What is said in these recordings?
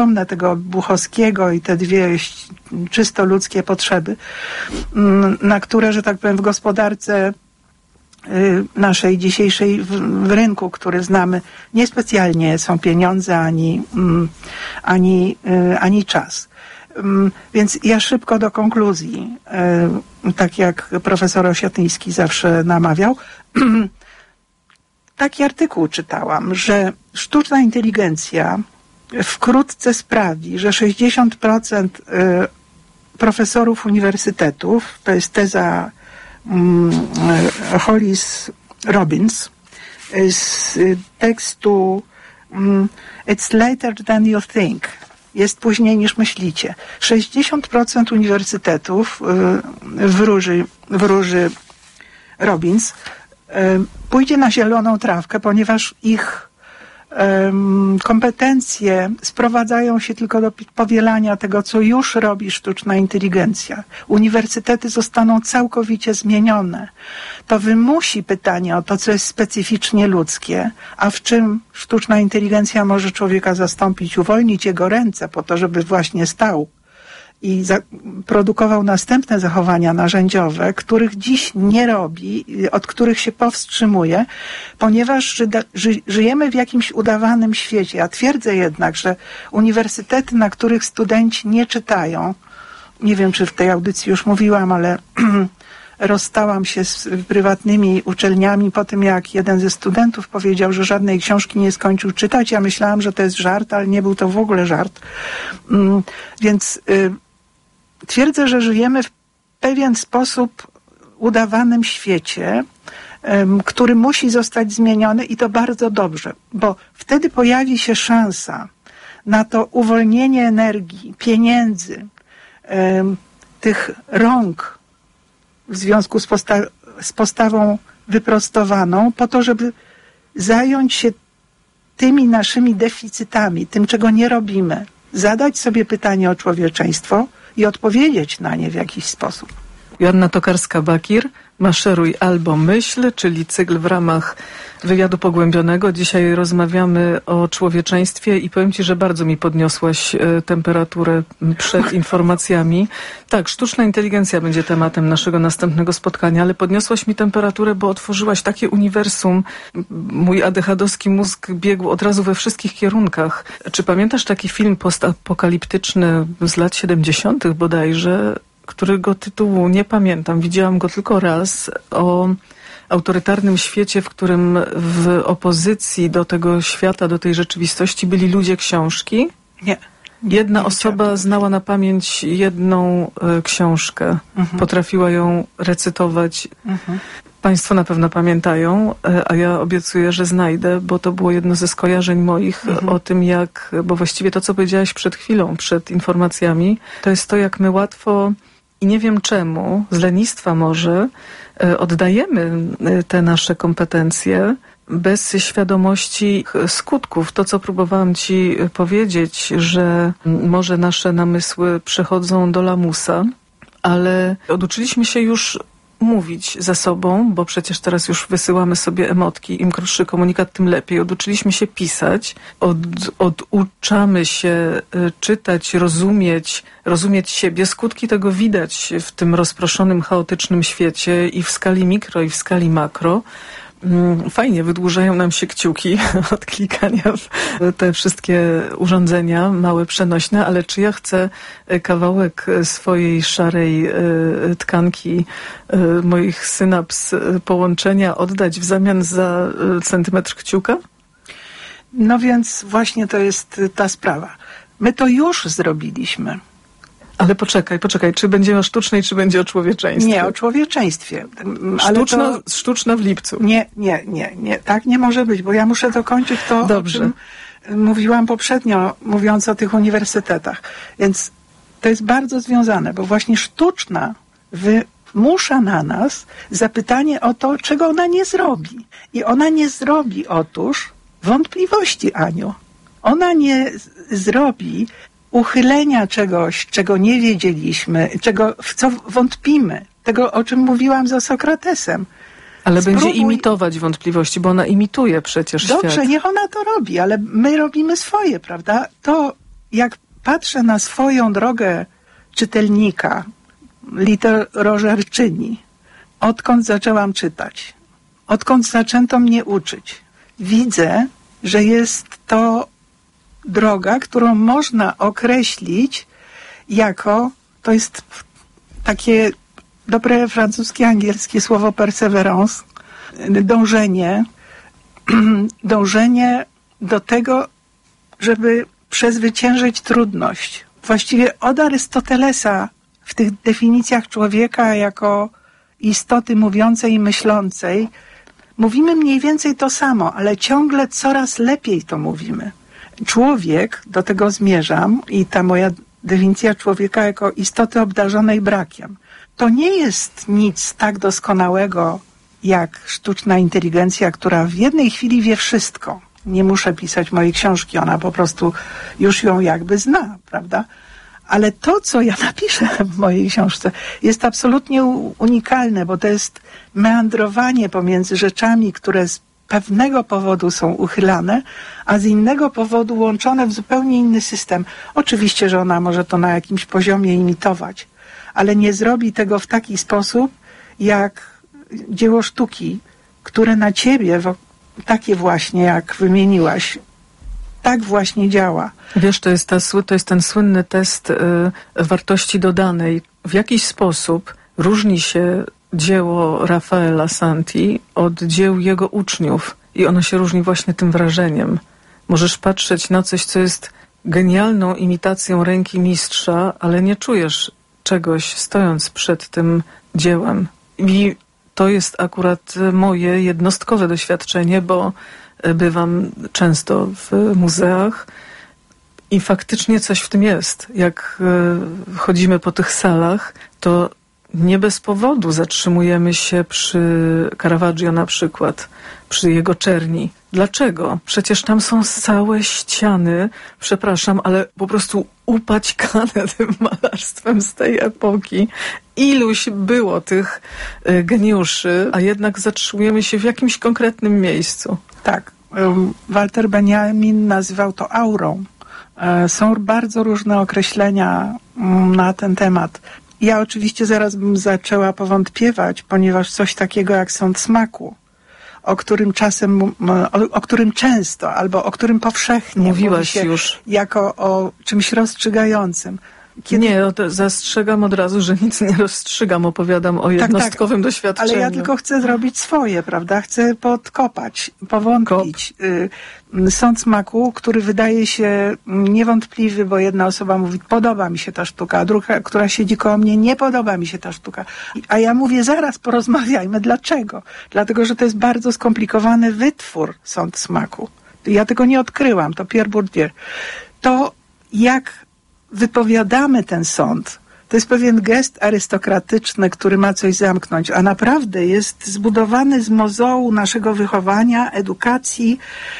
na tego Buchowskiego i te dwie czysto ludzkie potrzeby, na które, że tak powiem, w gospodarce naszej dzisiejszej w rynku, który znamy, niespecjalnie są pieniądze ani czas. Więc ja szybko do konkluzji, tak jak profesor Osiatyński zawsze namawiał. Taki artykuł czytałam, że sztuczna inteligencja wkrótce sprawi, że 60% profesorów uniwersytetów, to jest teza Hollis Robbins, z tekstu It's later than you think. Jest później niż myślicie. 60% uniwersytetów wróży Robbins, pójdzie na zieloną trawkę, ponieważ ich kompetencje sprowadzają się tylko do powielania tego, co już robi sztuczna inteligencja. Uniwersytety zostaną całkowicie zmienione. To wymusi pytanie o to, co jest specyficznie ludzkie, a w czym sztuczna inteligencja może człowieka zastąpić, uwolnić jego ręce po to, żeby właśnie stał i produkował następne zachowania narzędziowe, których dziś nie robi, od których się powstrzymuje, ponieważ żyjemy w jakimś udawanym świecie. Ja twierdzę jednak, że uniwersytety, na których studenci nie czytają, nie wiem, czy w tej audycji już mówiłam, ale rozstałam się z prywatnymi uczelniami po tym, jak jeden ze studentów powiedział, że żadnej książki nie skończył czytać. Ja myślałam, że to jest żart, ale nie był to w ogóle żart. Więc twierdzę, że żyjemy w pewien sposób udawanym świecie, który musi zostać zmieniony i to bardzo dobrze, bo wtedy pojawi się szansa na to uwolnienie energii, pieniędzy, tych rąk w związku z postawą wyprostowaną, po to, żeby zająć się tymi naszymi deficytami, tym, czego nie robimy, zadać sobie pytanie o człowieczeństwo i odpowiedzieć na nie w jakiś sposób. Joanna Tokarska-Bakir, Maszeruj albo myśl, czyli cykl w ramach wywiadu pogłębionego. Dzisiaj rozmawiamy o człowieczeństwie i powiem Ci, że bardzo mi podniosłaś temperaturę przed informacjami. Tak, sztuczna inteligencja będzie tematem naszego następnego spotkania, ale podniosłaś mi temperaturę, bo otworzyłaś takie uniwersum. Mój ADHD-owski mózg biegł od razu we wszystkich kierunkach. Czy pamiętasz taki film postapokaliptyczny z lat 70. bodajże, którego tytułu nie pamiętam, widziałam go tylko raz, o autorytarnym świecie, w którym w opozycji do tego świata, do tej rzeczywistości byli ludzie książki? Nie. Jedna osoba znała na pamięć jedną książkę. Potrafiła ją recytować. Państwo na pewno pamiętają, a ja obiecuję, że znajdę, bo to było jedno ze skojarzeń moich o tym, jak, bo właściwie to, co powiedziałaś przed chwilą, przed informacjami, to jest to, jak my łatwo i nie wiem czemu, z lenistwa może, oddajemy te nasze kompetencje bez świadomości skutków. To, co próbowałam Ci powiedzieć, że może nasze namysły przechodzą do lamusa, ale oduczyliśmy się już mówić ze sobą, bo przecież teraz już wysyłamy sobie emotki, im krótszy komunikat, tym lepiej. Oduczyliśmy się pisać, oduczamy się czytać, rozumieć siebie. Skutki tego widać w tym rozproszonym, chaotycznym świecie i w skali mikro, i w skali makro. Fajnie, wydłużają nam się kciuki od klikania w te wszystkie urządzenia, małe, przenośne, ale czy ja chcę kawałek swojej szarej tkanki, moich synaps, połączenia oddać w zamian za centymetr kciuka? No więc właśnie to jest ta sprawa. My to już zrobiliśmy. Ale poczekaj, czy będzie o sztucznej, czy będzie o człowieczeństwie? Nie, o człowieczeństwie. Sztuczna w lipcu. Nie. Tak nie może być, bo ja muszę dokończyć to, dobrze, o czym mówiłam poprzednio, mówiąc o tych uniwersytetach. Więc to jest bardzo związane, bo właśnie sztuczna wymusza na nas zapytanie o to, czego ona nie zrobi. I ona nie zrobi otóż wątpliwości, Aniu. Ona nie zrobi uchylenia czegoś, czego nie wiedzieliśmy, w co wątpimy. Tego, o czym mówiłam za Sokratesem. Ale będzie imitować wątpliwości, bo ona imituje przecież świat. Dobrze, niech ona to robi, ale my robimy swoje, prawda? To, jak patrzę na swoją drogę czytelnika, literożerczyni, odkąd zaczęłam czytać, odkąd zaczęto mnie uczyć, widzę, że jest to droga, którą można określić jako, to jest takie dobre francuskie, angielskie słowo perseverance, dążenie do tego, żeby przezwyciężyć trudność. Właściwie od Arystotelesa w tych definicjach człowieka jako istoty mówiącej i myślącej mówimy mniej więcej to samo, ale ciągle coraz lepiej to mówimy. Człowiek, do tego zmierzam, i ta moja definicja człowieka jako istoty obdarzonej brakiem, to nie jest nic tak doskonałego jak sztuczna inteligencja, która w jednej chwili wie wszystko. Nie muszę pisać mojej książki, ona po prostu już ją jakby zna, prawda? Ale to, co ja napiszę w mojej książce, jest absolutnie unikalne, bo to jest meandrowanie pomiędzy rzeczami, które z pewnego powodu są uchylane, a z innego powodu łączone w zupełnie inny system. Oczywiście, że ona może to na jakimś poziomie imitować, ale nie zrobi tego w taki sposób, jak dzieło sztuki, które na ciebie, takie właśnie jak wymieniłaś, tak właśnie działa. Wiesz, to jest ten słynny test wartości dodanej. W jakiś sposób różni się dzieło Rafaela Santi od dzieł jego uczniów i ono się różni właśnie tym wrażeniem. Możesz patrzeć na coś, co jest genialną imitacją ręki mistrza, ale nie czujesz czegoś stojąc przed tym dziełem. I to jest akurat moje jednostkowe doświadczenie, bo bywam często w muzeach i faktycznie coś w tym jest. Jak chodzimy po tych salach, to nie bez powodu zatrzymujemy się przy Caravaggio na przykład, przy jego Czerni. Dlaczego? Przecież tam są całe ściany, przepraszam, ale po prostu upaćkane tym malarstwem z tej epoki. Iluś było tych geniuszy, a jednak zatrzymujemy się w jakimś konkretnym miejscu. Tak. Walter Benjamin nazywał to aurą. Są bardzo różne określenia na ten temat. Ja oczywiście zaraz bym zaczęła powątpiewać, ponieważ coś takiego jak sąd smaku, o którym często, albo o którym powszechnie mówiłaś mówi się już jako o czymś rozstrzygającym. Nie, zastrzegam od razu, że nic nie rozstrzygam, opowiadam o jednostkowym doświadczeniu. Ale ja tylko chcę zrobić swoje, prawda? Chcę podkopać, powątpić. Sąd smaku, który wydaje się niewątpliwy, bo jedna osoba mówi, podoba mi się ta sztuka, a druga, która siedzi koło mnie, nie podoba mi się ta sztuka. A ja mówię, zaraz porozmawiajmy. Dlaczego? Dlatego, że to jest bardzo skomplikowany wytwór, sąd smaku. Ja tego nie odkryłam, to Pierre Bourdieu. To jak wypowiadamy ten sąd, to jest pewien gest arystokratyczny, który ma coś zamknąć, a naprawdę jest zbudowany z mozołu naszego wychowania, edukacji,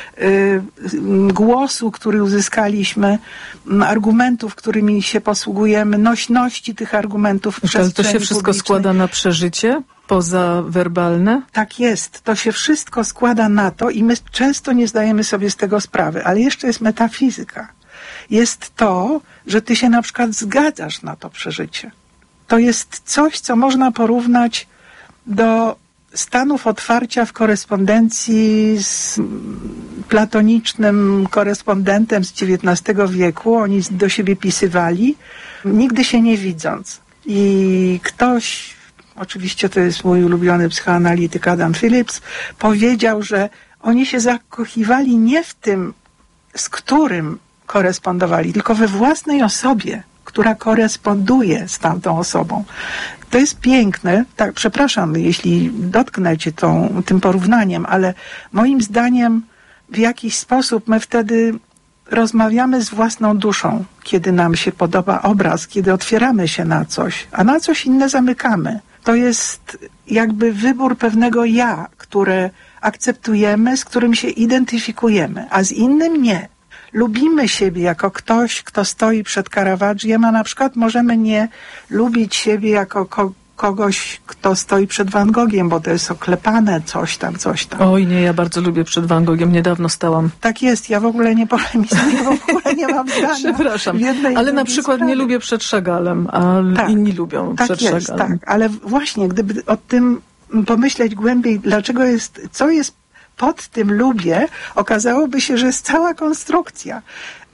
głosu, który uzyskaliśmy, argumentów, którymi się posługujemy, nośności tych argumentów w przestrzeni publicznej. To się wszystko składa na przeżycie pozawerbalne? Tak jest. To się wszystko składa na to i my często nie zdajemy sobie z tego sprawy, ale jeszcze jest metafizyka. Jest to, że ty się na przykład zgadzasz na to przeżycie. To jest coś, co można porównać do stanów otwarcia w korespondencji z platonicznym korespondentem z XIX wieku. Oni do siebie pisywali, nigdy się nie widząc. I ktoś, oczywiście to jest mój ulubiony psychoanalityk Adam Phillips, powiedział, że oni się zakochiwali nie w tym, z którym korespondowali, tylko we własnej osobie, która koresponduje z tamtą osobą. To jest piękne. Tak, przepraszam, jeśli dotknę cię tym porównaniem, ale moim zdaniem w jakiś sposób my wtedy rozmawiamy z własną duszą, kiedy nam się podoba obraz, kiedy otwieramy się na coś, a na coś inne zamykamy. To jest jakby wybór pewnego ja, które akceptujemy, z którym się identyfikujemy, a z innym nie. Lubimy siebie jako ktoś, kto stoi przed Caravagiem, a na przykład możemy nie lubić siebie jako kogoś, kto stoi przed Van Gogiem, bo to jest oklepane coś tam. Oj nie, ja bardzo lubię przed Van Gogiem, niedawno stałam. Tak jest, ja w ogóle nie polemizuję, w ogóle nie mam zdania. Przepraszam, ale na przykład nie lubię przed Szagalem, a inni lubią przed Szagalem. Jest, tak, ale właśnie, gdyby o tym pomyśleć głębiej, co jest pod tym lubię, okazałoby się, że jest cała konstrukcja.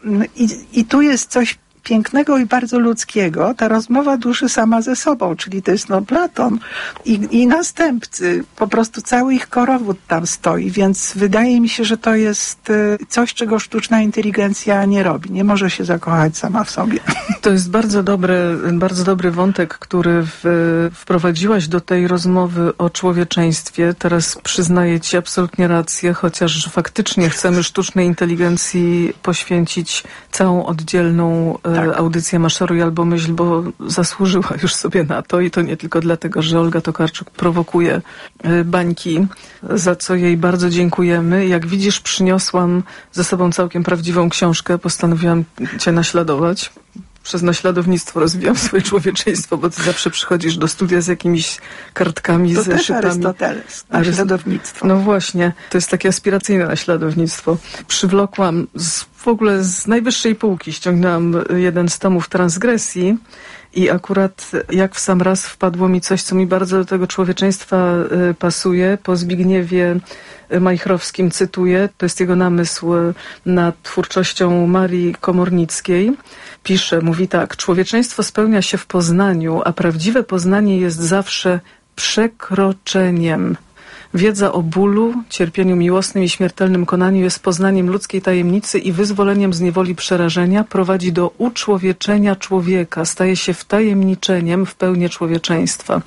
I tu jest coś pięknego i bardzo ludzkiego, ta rozmowa duszy sama ze sobą, czyli to jest Platon i następcy, po prostu cały ich korowód tam stoi, więc wydaje mi się, że to jest coś, czego sztuczna inteligencja nie robi. Nie może się zakochać sama w sobie. To jest bardzo dobry wątek, który wprowadziłaś do tej rozmowy o człowieczeństwie. Teraz przyznaję Ci absolutnie rację, chociaż faktycznie chcemy sztucznej inteligencji poświęcić całą oddzielną audycję Maszeruj albo myśl, bo zasłużyła już sobie na to i to nie tylko dlatego, że Olga Tokarczuk prowokuje bańki, za co jej bardzo dziękujemy. Jak widzisz, przyniosłam ze sobą całkiem prawdziwą książkę, postanowiłam Cię naśladować. Przez naśladownictwo rozwijam swoje człowieczeństwo, bo ty zawsze przychodzisz do studia z jakimiś kartkami, to zeszytami. To też Arystoteles, naśladownictwo. No właśnie, to jest takie aspiracyjne naśladownictwo. Przywlokłam w ogóle z najwyższej półki, ściągnęłam jeden z tomów Transgresji i akurat jak w sam raz wpadło mi coś, co mi bardzo do tego człowieczeństwa pasuje. Po Zbigniewie Majchrowskim cytuję, to jest jego namysł nad twórczością Marii Komornickiej. Pisze, mówi tak: człowieczeństwo spełnia się w poznaniu, a prawdziwe poznanie jest zawsze przekroczeniem. Wiedza o bólu, cierpieniu miłosnym i śmiertelnym konaniu jest poznaniem ludzkiej tajemnicy i wyzwoleniem z niewoli przerażenia, prowadzi do uczłowieczenia człowieka, staje się wtajemniczeniem w pełnię człowieczeństwa.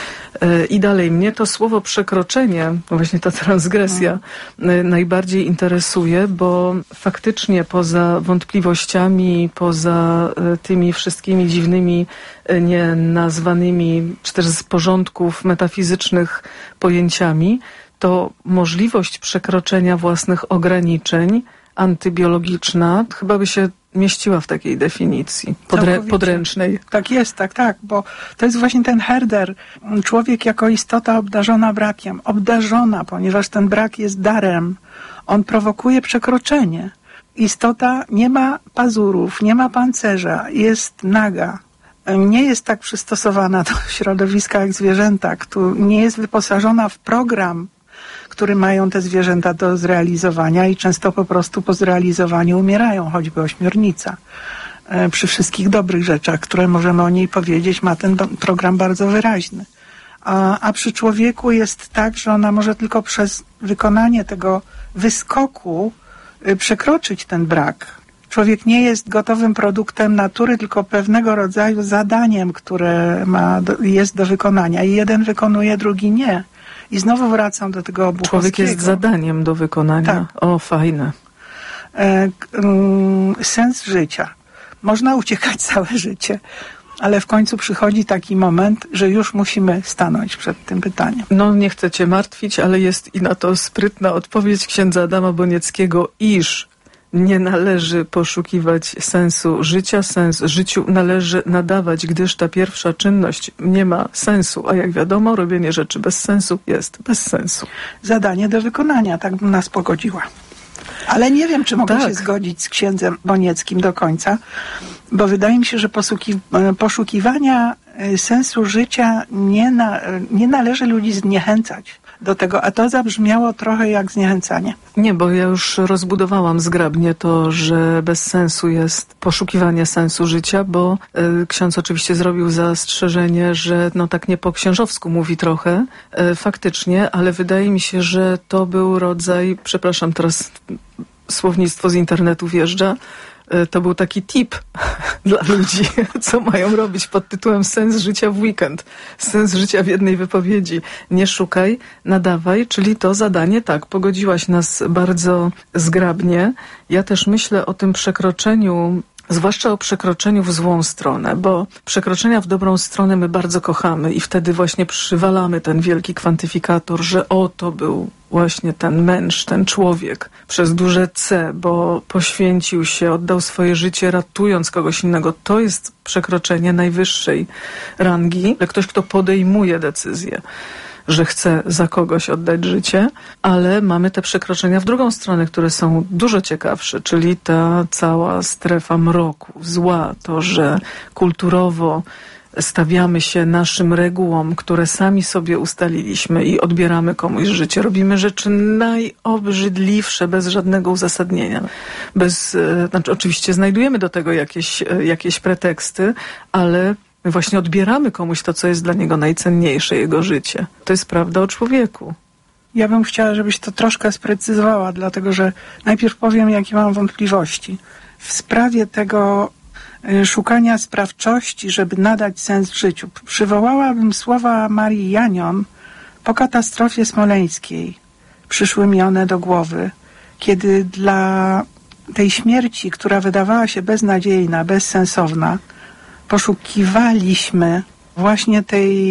I dalej, mnie to słowo przekroczenie, właśnie ta transgresja, najbardziej interesuje, bo faktycznie poza wątpliwościami, poza tymi wszystkimi dziwnymi, nienazwanymi, czy też z porządków metafizycznych pojęciami, to możliwość przekroczenia własnych ograniczeń antybiologiczna chyba by się mieściła w takiej definicji podręcznej. Tak jest, tak, bo to jest właśnie ten Herder, człowiek jako istota obdarzona brakiem. Obdarzona, ponieważ ten brak jest darem. On prowokuje przekroczenie. Istota nie ma pazurów, nie ma pancerza, jest naga. Nie jest tak przystosowana do środowiska jak zwierzęta, nie jest wyposażona w program, który mają te zwierzęta do zrealizowania i często po prostu po zrealizowaniu umierają, choćby ośmiornica. Przy wszystkich dobrych rzeczach, które możemy o niej powiedzieć, ma ten program bardzo wyraźny. A przy człowieku jest tak, że ona może tylko przez wykonanie tego wyskoku przekroczyć ten brak. Człowiek nie jest gotowym produktem natury, tylko pewnego rodzaju zadaniem, które jest do wykonania. I jeden wykonuje, drugi nie. I znowu wracam do tego Obuchowskiego. Człowiek jest zadaniem do wykonania. Tak. O, fajne. Sens życia. Można uciekać całe życie, ale w końcu przychodzi taki moment, że już musimy stanąć przed tym pytaniem. No, nie chcę cię martwić, ale jest i na to sprytna odpowiedź księdza Adama Bonieckiego, iż nie należy poszukiwać sensu życia, sens życiu należy nadawać, gdyż ta pierwsza czynność nie ma sensu, a jak wiadomo, robienie rzeczy bez sensu jest bez sensu. Zadanie do wykonania, tak bym nas pogodziła. Ale nie wiem, czy mogę się zgodzić z księdzem Bonieckim do końca, bo wydaje mi się, że poszukiwania sensu życia nie należy ludzi zniechęcać do tego, a to zabrzmiało trochę jak zniechęcanie. Nie, bo ja już rozbudowałam zgrabnie to, że bez sensu jest poszukiwanie sensu życia, bo ksiądz oczywiście zrobił zastrzeżenie, że no tak nie po księżowsku mówi trochę, faktycznie, ale wydaje mi się, że to był rodzaj, przepraszam, teraz słownictwo z internetu wjeżdża, to był taki tip dla ludzi, co mają robić pod tytułem sens życia w weekend. Sens życia w jednej wypowiedzi. Nie szukaj, nadawaj, czyli to zadanie, tak, pogodziłaś nas bardzo zgrabnie. Ja też myślę o tym przekroczeniu, zwłaszcza o przekroczeniu w złą stronę, bo przekroczenia w dobrą stronę my bardzo kochamy i wtedy właśnie przywalamy ten wielki kwantyfikator, że to był właśnie ten męż, ten człowiek przez duże C, bo poświęcił się, oddał swoje życie ratując kogoś innego. To jest przekroczenie najwyższej rangi, ale ktoś, kto podejmuje decyzję. że chce za kogoś oddać życie, ale mamy te przekroczenia w drugą stronę, które są dużo ciekawsze, czyli ta cała strefa mroku, zła, to, że kulturowo stawiamy się naszym regułom, które sami sobie ustaliliśmy i odbieramy komuś życie. Robimy rzeczy najobrzydliwsze, bez żadnego uzasadnienia. Znaczy oczywiście znajdujemy do tego jakieś preteksty, ale my właśnie odbieramy komuś to, co jest dla niego najcenniejsze, jego życie. To jest prawda o człowieku. Ja bym chciała, żebyś to troszkę sprecyzowała, dlatego że najpierw powiem, jakie mam wątpliwości. W sprawie tego szukania sprawczości, żeby nadać sens życiu. Przywołałabym słowa Marii Janion po katastrofie smoleńskiej. Przyszły mi one do głowy, kiedy dla tej śmierci, która wydawała się beznadziejna, bezsensowna, poszukiwaliśmy właśnie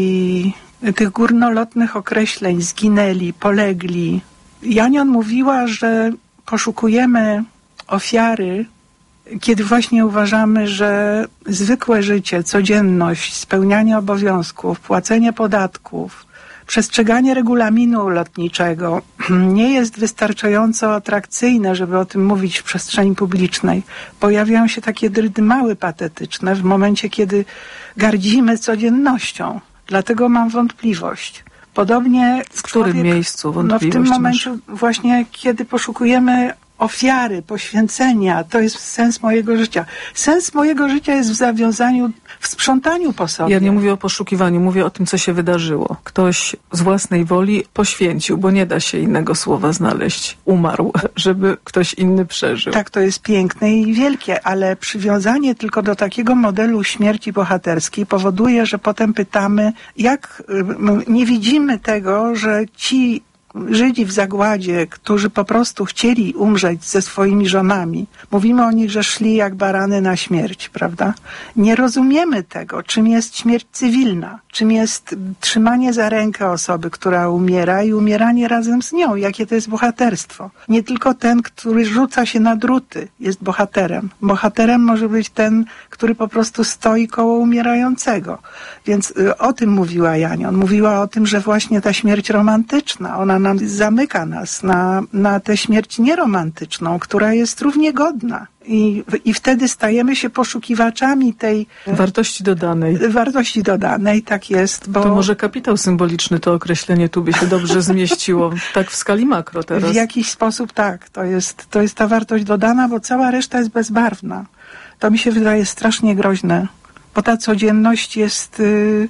tych górnolotnych określeń, zginęli, polegli. Janion mówiła, że poszukujemy ofiary, kiedy właśnie uważamy, że zwykłe życie, codzienność, spełnianie obowiązków, płacenie podatków, przestrzeganie regulaminu lotniczego nie jest wystarczająco atrakcyjne, żeby o tym mówić w przestrzeni publicznej. Pojawiają się takie dyrdymały patetyczne w momencie, kiedy gardzimy codziennością. Dlatego mam wątpliwość. Podobnie w którym miejscu wątpliwość w tym momencie właśnie, kiedy poszukujemy ofiary, poświęcenia, to jest sens mojego życia. Sens mojego życia jest w zawiązaniu, w sprzątaniu po sobie. Ja nie mówię o poszukiwaniu, mówię o tym, co się wydarzyło. Ktoś z własnej woli poświęcił, bo nie da się innego słowa znaleźć. Umarł, żeby ktoś inny przeżył. Tak, to jest piękne i wielkie, ale przywiązanie tylko do takiego modelu śmierci bohaterskiej powoduje, że potem pytamy, jak nie widzimy tego, że ci Żydzi w zagładzie, którzy po prostu chcieli umrzeć ze swoimi żonami. Mówimy o nich, że szli jak barany na śmierć, prawda? Nie rozumiemy tego, czym jest śmierć cywilna, czym jest trzymanie za rękę osoby, która umiera i umieranie razem z nią, jakie to jest bohaterstwo. Nie tylko ten, który rzuca się na druty, jest bohaterem. Bohaterem może być ten, który po prostu stoi koło umierającego. Więc o tym mówiła Janion. Mówiła o tym, że właśnie ta śmierć romantyczna, ona zamyka nas na tę śmierć nieromantyczną, która jest równie godna. I wtedy stajemy się poszukiwaczami tej wartości dodanej. Wartości dodanej, tak jest. Bo to może kapitał symboliczny, to określenie tu by się dobrze zmieściło, tak w skali makro teraz. W jakiś sposób tak. To jest ta wartość dodana, bo cała reszta jest bezbarwna. To mi się wydaje strasznie groźne. Bo ta codzienność jest,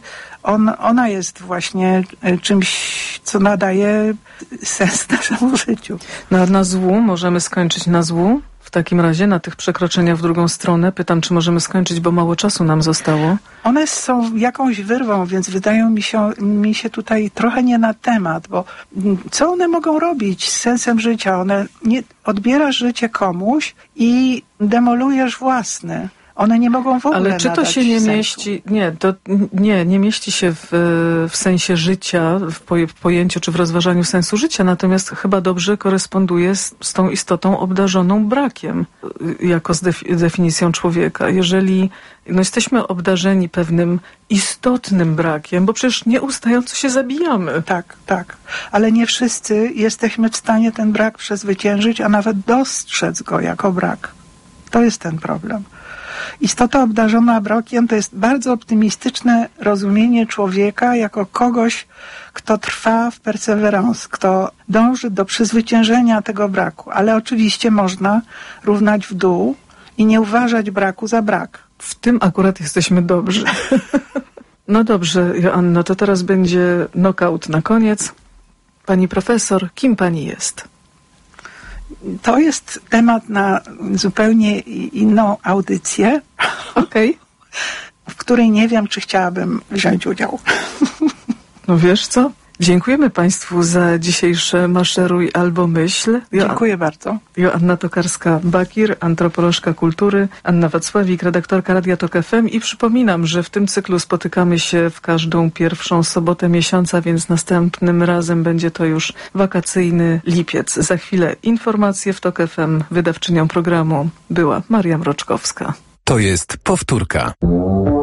ona jest właśnie czymś, co nadaje sens naszemu życiu. Na złu możemy skończyć na złu? W takim razie na tych przekroczeniach w drugą stronę pytam, czy możemy skończyć, bo mało czasu nam zostało. One są jakąś wyrwą, więc wydają mi się tutaj trochę nie na temat, bo co one mogą robić z sensem życia? Odbierasz życie komuś i demolujesz własne. One nie mogą w ogóle Ale czy to się nie mieści? Nie mieści się w sensie życia, w pojęciu czy w rozważaniu sensu życia, natomiast chyba dobrze koresponduje z tą istotą obdarzoną brakiem, jako z definicją człowieka. Jeżeli jesteśmy obdarzeni pewnym istotnym brakiem, bo przecież nieustająco się zabijamy. Tak. Ale nie wszyscy jesteśmy w stanie ten brak przezwyciężyć, a nawet dostrzec go jako brak. To jest ten problem. Istota obdarzona brakiem to jest bardzo optymistyczne rozumienie człowieka jako kogoś, kto trwa w perseverance, kto dąży do przezwyciężenia tego braku. Ale oczywiście można równać w dół i nie uważać braku za brak. W tym akurat jesteśmy dobrzy. No dobrze, Joanno, to teraz będzie knockout na koniec. Pani profesor, kim pani jest? To jest temat na zupełnie inną audycję, w której nie wiem, czy chciałabym wziąć udział. No wiesz co? Dziękujemy Państwu za dzisiejsze Maszeruj albo Myśl. Dziękuję bardzo. Joanna Tokarska-Bakir, antropolożka kultury, Anna Wacławik, redaktorka Radia Tok FM i przypominam, że w tym cyklu spotykamy się w każdą pierwszą sobotę miesiąca, więc następnym razem będzie to już wakacyjny lipiec. Za chwilę informacje w Tok FM. Wydawczynią programu była Maria Mroczkowska. To jest powtórka.